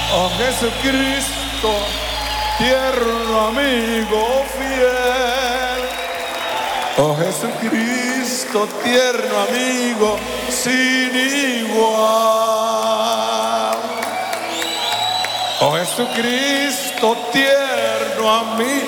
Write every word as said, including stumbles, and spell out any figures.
Oh Jesucristo, tierno amigo fiel. Oh Jesucristo, tierno amigo sin igual. Oh Jesucristo, tierno amigo